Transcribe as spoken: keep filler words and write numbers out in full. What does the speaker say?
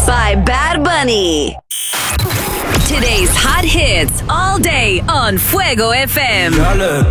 by Bad Bunny. Today's hot hits all day on Fuego F M. Y'all look